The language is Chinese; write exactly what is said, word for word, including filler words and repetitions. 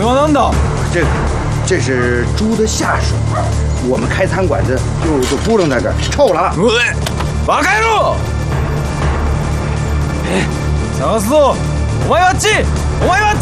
はなんだ？ 这这是猪的下水，我们开餐馆子就就扑棱在这儿，臭了。 うえ、バカ野郎！え、探すぞ！お前はあっち！お前はあっち！